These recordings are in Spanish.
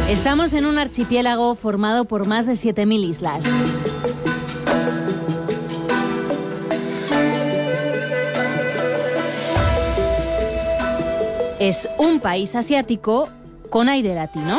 Estamos en un archipiélago formado por más de 7.000 islas. Es un país asiático con aire latino.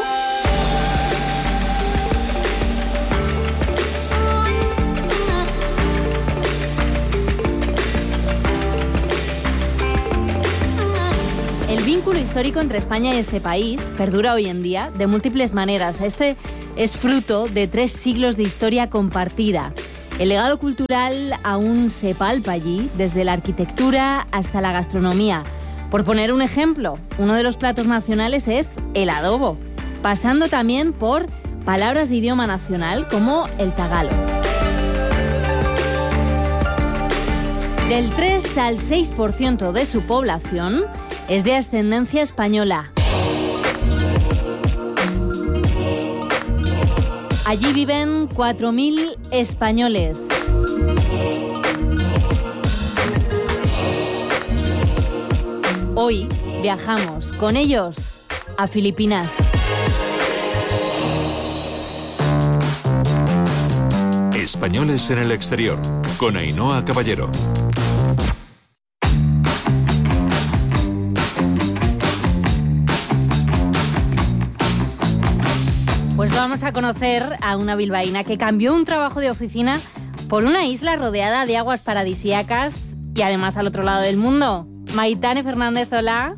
El vínculo histórico entre España y este país perdura hoy en día de múltiples maneras. Este es fruto de 3 siglos de historia compartida. El legado cultural aún se palpa allí, desde la arquitectura hasta la gastronomía. Por poner un ejemplo, uno de los platos nacionales es el adobo, pasando también por palabras de idioma nacional como el tagalo. Del 3 al 6% de su población es de ascendencia española. Allí viven 4.000 españoles. Hoy viajamos con ellos a Filipinas. Españoles en el exterior, con Ainhoa Caballero. Pues vamos a conocer a una bilbaína que cambió un trabajo de oficina por una isla rodeada de aguas paradisíacas y además al otro lado del mundo. Maitane Fernández, hola.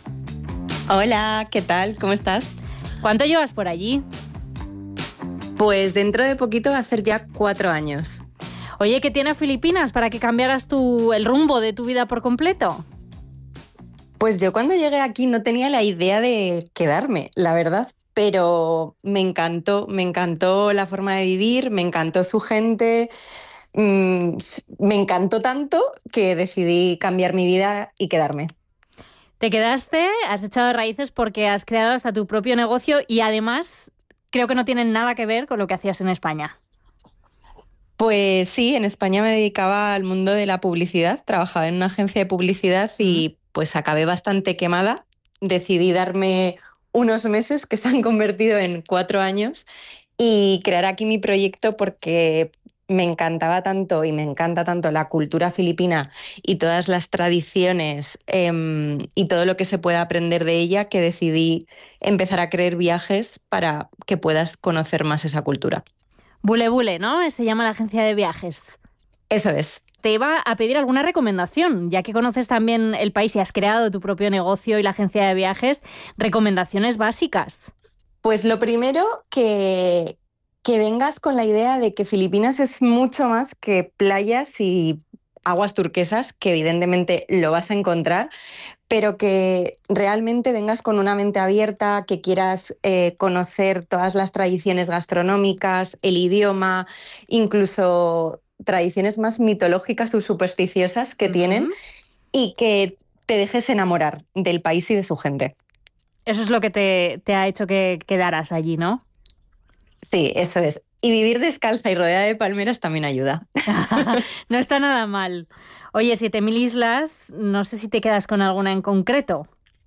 Hola, ¿qué tal? ¿Cómo estás? ¿Cuánto llevas por allí? Pues dentro de poquito va a ser ya 4 años. Oye, ¿qué tiene Filipinas para que cambiaras el rumbo de tu vida por completo? Pues yo cuando llegué aquí no tenía la idea de quedarme, la verdad. Pero me encantó la forma de vivir, me encantó su gente, me encantó tanto que decidí cambiar mi vida y quedarme. Te quedaste, has echado raíces porque has creado hasta tu propio negocio y además creo que no tienen nada que ver con lo que hacías en España. Pues sí, en España me dedicaba al mundo de la publicidad, trabajaba en una agencia de publicidad y pues acabé bastante quemada, decidí darme unos meses que se han convertido en 4 años y crear aquí mi proyecto porque me encantaba tanto y me encanta tanto la cultura filipina y todas las tradiciones y todo lo que se puede aprender de ella que decidí empezar a crear viajes para que puedas conocer más esa cultura. Bule Bule, ¿no? Se llama la agencia de viajes. Eso es. Te iba a pedir alguna recomendación, ya que conoces también el país y has creado tu propio negocio y la agencia de viajes, recomendaciones básicas. Pues lo primero, que vengas con la idea de que Filipinas es mucho más que playas y aguas turquesas, que evidentemente lo vas a encontrar, pero que realmente vengas con una mente abierta, que quieras conocer todas las tradiciones gastronómicas, el idioma, incluso tradiciones más mitológicas o supersticiosas que tienen y que te dejes enamorar del país y de su gente. Eso es lo que te ha hecho que quedaras allí, ¿no? Sí, eso es. Y vivir descalza y rodeada de palmeras también ayuda. No está nada mal. Oye, 7.000 islas, no sé si te quedas con alguna en concreto.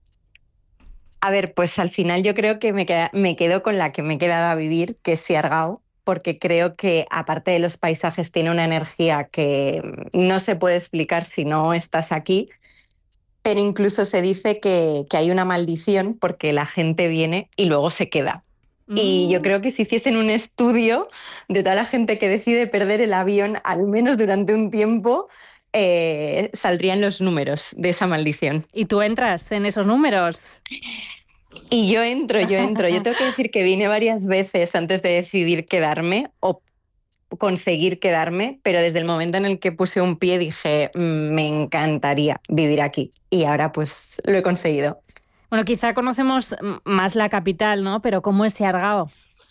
A ver, pues al final yo creo que me quedo con la que me he quedado a vivir, que es Siargao, porque creo que aparte de los paisajes tiene una energía que no se puede explicar si no estás aquí, pero incluso se dice que hay una maldición porque la gente viene y luego se queda. Y yo creo que si hiciesen un estudio de toda la gente que decide perder el avión, al menos durante un tiempo, saldrían los números de esa maldición. ¿Y tú entras en esos números? Y yo entro. Yo tengo que decir que vine varias veces antes de decidir quedarme o conseguir quedarme, pero desde el momento en el que puse un pie dije, me encantaría vivir aquí. Y ahora pues lo he conseguido. Bueno, quizá conocemos más la capital, ¿no? Pero ¿cómo es Siargao?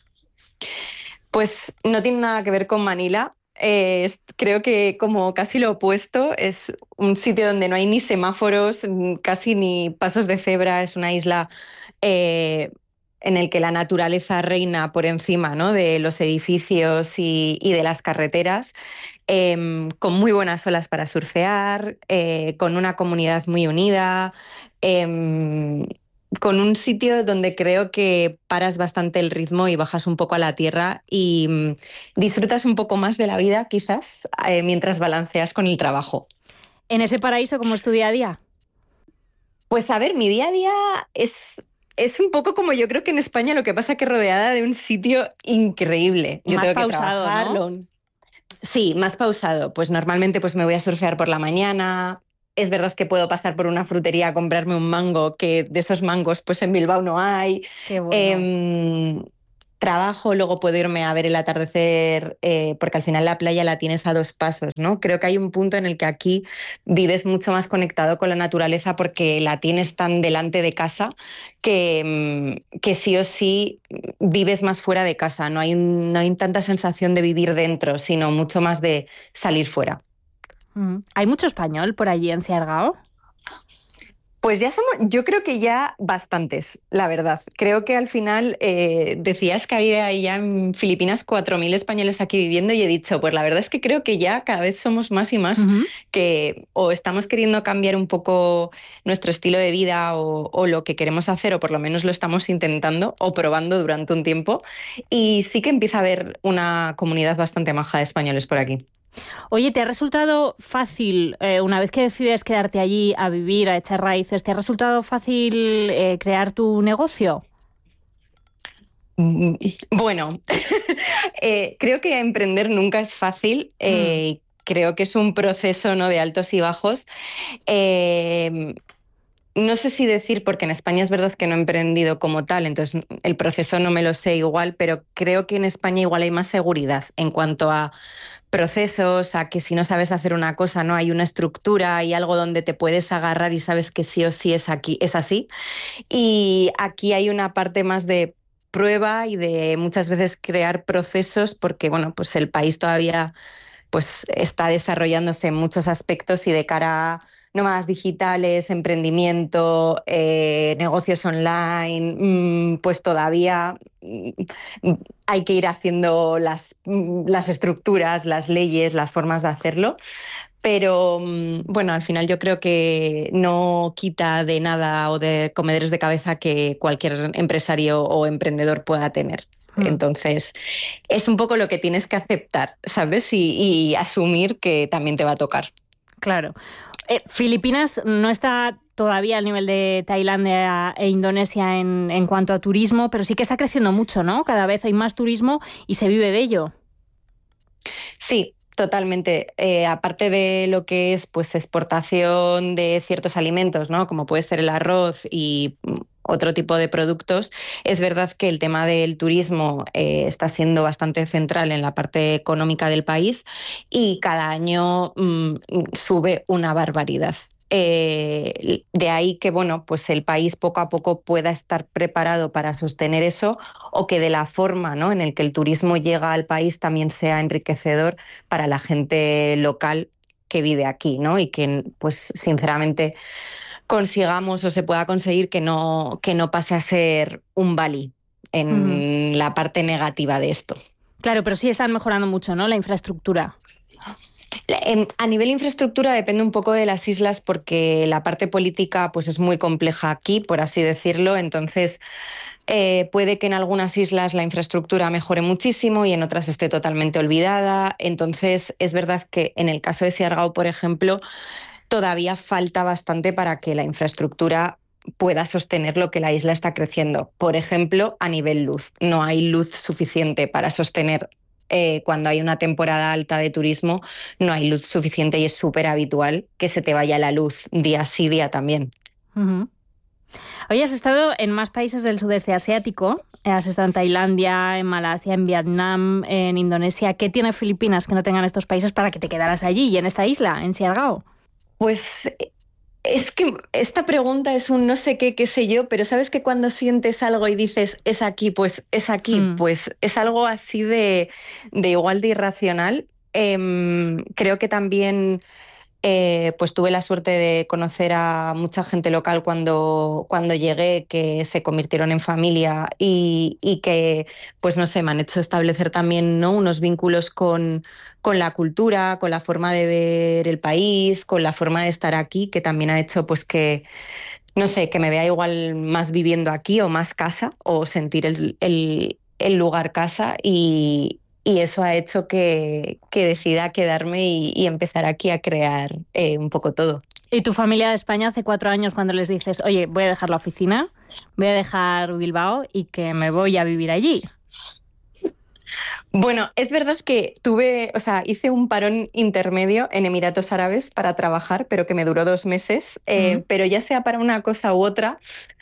Pues no tiene nada que ver con Manila. Creo que como casi lo opuesto, es un sitio donde no hay ni semáforos, casi ni pasos de cebra, es una isla en el que la naturaleza reina por encima, ¿no?, de los edificios y de las carreteras, con muy buenas olas para surfear, con una comunidad muy unida, con un sitio donde creo que paras bastante el ritmo y bajas un poco a la tierra y disfrutas un poco más de la vida, quizás, mientras balanceas con el trabajo. ¿En ese paraíso cómo es tu día a día? Pues a ver, mi día a día es un poco como yo creo que en España, lo que pasa que rodeada de un sitio increíble. Yo Más tengo que pausado, trabajar. ¿no? Sí, más pausado. Pues normalmente pues me voy a surfear por la mañana. Es verdad que puedo pasar por una frutería a comprarme un mango, que de esos mangos pues en Bilbao no hay. Qué bueno. Trabajo, luego puedo irme a ver el atardecer, porque al final la playa la tienes a 2 pasos, ¿no? Creo que hay un punto en el que aquí vives mucho más conectado con la naturaleza porque la tienes tan delante de casa que sí o sí vives más fuera de casa. No hay tanta sensación de vivir dentro, sino mucho más de salir fuera. ¿Hay mucho español por allí en Siargao? Pues ya yo creo que ya bastantes, la verdad. Creo que al final decías que había ya en Filipinas 4.000 españoles aquí viviendo y he dicho, pues la verdad es que creo que ya cada vez somos más y más que o estamos queriendo cambiar un poco nuestro estilo de vida o lo que queremos hacer, o por lo menos lo estamos intentando o probando durante un tiempo. Y sí que empieza a haber una comunidad bastante maja de españoles por aquí. Oye, ¿te ha resultado fácil, una vez que decides quedarte allí a vivir, a echar raíces, ¿te ha resultado fácil crear tu negocio? Bueno, creo que emprender nunca es fácil. Creo que es un proceso, ¿no?, de altos y bajos. No sé si decir, porque en España es verdad que no he emprendido como tal, entonces el proceso no me lo sé igual, pero creo que en España igual hay más seguridad en cuanto a procesos, a que si no sabes hacer una cosa, no hay una estructura, hay algo donde te puedes agarrar y sabes que sí o sí es aquí, es así. Y aquí hay una parte más de prueba y de muchas veces crear procesos, porque bueno, pues el país todavía pues está desarrollándose en muchos aspectos y de cara a nómadas digitales, emprendimiento, negocios online, pues todavía hay que ir haciendo las estructuras, las leyes, las formas de hacerlo. Pero bueno, al final yo creo que no quita de nada o de comederos de cabeza que cualquier empresario o emprendedor pueda tener. Entonces, es un poco lo que tienes que aceptar, ¿sabes? Y asumir que también te va a tocar. Claro. Filipinas no está todavía al nivel de Tailandia e Indonesia en cuanto a turismo, pero sí que está creciendo mucho, ¿no? Cada vez hay más turismo y se vive de ello. Sí. Totalmente. Aparte de lo que es pues exportación de ciertos alimentos, ¿no?, como puede ser el arroz y otro tipo de productos, es verdad que el tema del turismo está siendo bastante central en la parte económica del país y cada año sube una barbaridad. De ahí que bueno, pues el país poco a poco pueda estar preparado para sostener eso, o que de la forma, ¿no?, en el que el turismo llega al país también sea enriquecedor para la gente local que vive aquí, ¿no? Y que pues sinceramente consigamos o se pueda conseguir que no pase a ser un Bali en la parte negativa de esto. Claro, pero sí están mejorando mucho, ¿no?, la infraestructura. A nivel infraestructura depende un poco de las islas porque la parte política pues es muy compleja aquí, por así decirlo. Entonces puede que en algunas islas la infraestructura mejore muchísimo y en otras esté totalmente olvidada. Entonces es verdad que en el caso de Siargao, por ejemplo, todavía falta bastante para que la infraestructura pueda sostener lo que la isla está creciendo. Por ejemplo, a nivel luz. No hay luz suficiente para sostener. Cuando hay una temporada alta de turismo, no hay luz suficiente y es súper habitual que se te vaya la luz día sí, día también. Hoy has estado en más países del sudeste asiático. Has estado en Tailandia, en Malasia, en Vietnam, en Indonesia. ¿Qué tiene Filipinas que no tengan estos países para que te quedaras allí y en esta isla, en Siargao? Pues es que esta pregunta es un no sé qué, qué sé yo, pero sabes que cuando sientes algo y dices es aquí, pues es aquí, pues es algo así de igual de irracional. Creo que también pues tuve la suerte de conocer a mucha gente local cuando llegué, que se convirtieron en familia y que, pues no sé, me han hecho establecer también, ¿no?, unos vínculos con la cultura, con la forma de ver el país, con la forma de estar aquí, que también ha hecho pues que no sé, que me vea igual más viviendo aquí o más casa o sentir el lugar casa y eso ha hecho que decida quedarme y empezar aquí a crear un poco todo. ¿Y tu familia de España hace 4 años cuando les dices, oye, voy a dejar la oficina, voy a dejar Bilbao y que me voy a vivir allí? Bueno, es verdad que hice un parón intermedio en Emiratos Árabes para trabajar, pero que me duró 2 meses, pero ya sea para una cosa u otra,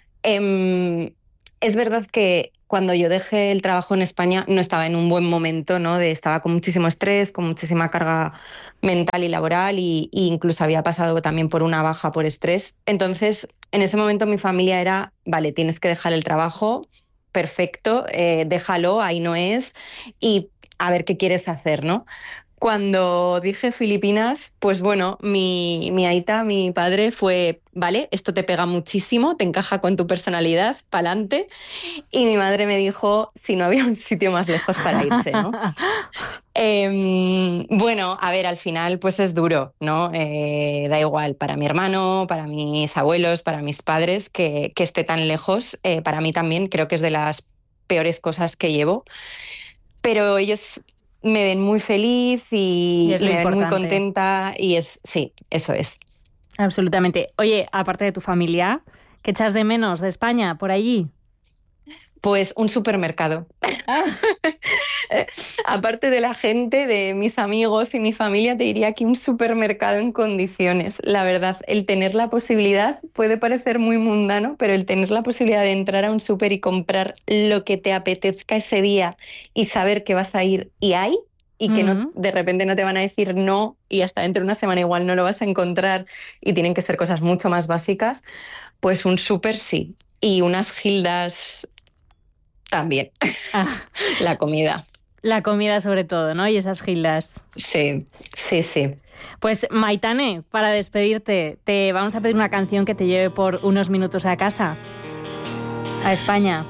es verdad que cuando yo dejé el trabajo en España no estaba en un buen momento, ¿no? Estaba con muchísimo estrés, con muchísima carga mental y laboral y incluso había pasado también por una baja por estrés. Entonces, en ese momento mi familia era, vale, tienes que dejar el trabajo, perfecto, déjalo, ahí no es, y a ver qué quieres hacer, ¿no? Cuando dije Filipinas, pues bueno, mi aita, mi padre fue, vale, esto te pega muchísimo, te encaja con tu personalidad, pa'lante. Y mi madre me dijo si no había un sitio más lejos para irse, ¿no? Bueno, a ver, al final pues es duro, ¿no? Da igual para mi hermano, para mis abuelos, para mis padres, que esté tan lejos. Para mí también creo que es de las peores cosas que llevo. Pero ellos me ven muy feliz y me ven muy contenta y sí, eso es. Absolutamente. Oye, aparte de tu familia, ¿qué echas de menos de España por allí? Pues un supermercado. Aparte de la gente, de mis amigos y mi familia, te diría que un supermercado en condiciones. La verdad, el tener la posibilidad, puede parecer muy mundano, pero el tener la posibilidad de entrar a un súper y comprar lo que te apetezca ese día y saber que vas a ir y hay, y que no, de repente no te van a decir no y hasta dentro de una semana igual no lo vas a encontrar y tienen que ser cosas mucho más básicas, pues un súper sí. Y unas gildas también. La comida. La comida sobre todo, ¿no? Y esas gildas. Sí. Pues Maitane, para despedirte, te vamos a pedir una canción que te lleve por unos minutos a casa, a España.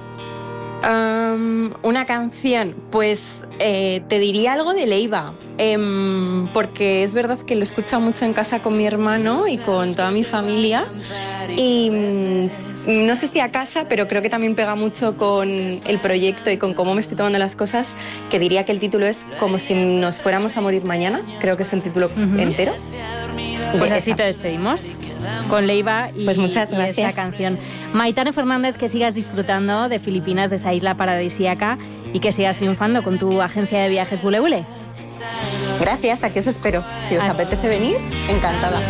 Una canción, pues te diría algo de Leiva, porque es verdad que lo he escuchado mucho en casa con mi hermano y con toda mi familia y no sé si a casa, pero creo que también pega mucho con el proyecto y con cómo me estoy tomando las cosas, que diría que el título es Como si nos fuéramos a morir mañana, creo que es el título entero. Pues así te despedimos con Leiva y, pues muchas gracias. Y esa canción. Maitane Fernández, que sigas disfrutando de Filipinas, de esa isla paradisíaca y que sigas triunfando con tu agencia de viajes Bule Bule. Gracias, aquí os espero. Si os apetece venir, encantada.